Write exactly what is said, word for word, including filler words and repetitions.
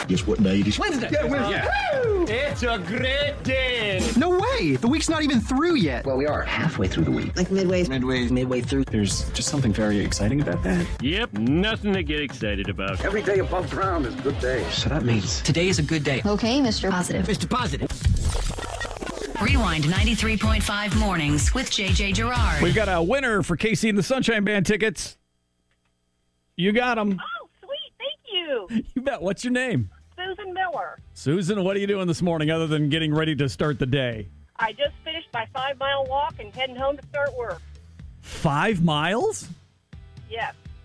Guess what day it is? Wednesday. Yeah, Wednesday. Yeah. Woo! It's a great day. No way! The week's not even through yet. Well, we are halfway through the week. Like midway. Midway. Midway through. There's just something very exciting about that. Yep, nothing to get excited about. Every day above ground is a good day. So that means Today is a good day. Okay, Mister Positive. Mister Positive. Rewind ninety-three point five mornings with J J Gerard. We've got a winner for Casey and the Sunshine Band tickets. You got them. Oh, sweet. Thank you. You bet. What's your name? Susan Miller. Susan, what are you doing this morning other than getting ready to start the day? I just finished my five-mile walk and heading home to start work. Five miles? Yes.